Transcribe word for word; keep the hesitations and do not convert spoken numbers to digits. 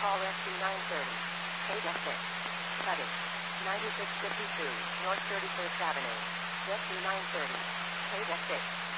call S C nine thirty. K D six. Cutting. ninety-six fifty-two, North thirty-first Avenue. S C nine thirty. K D six.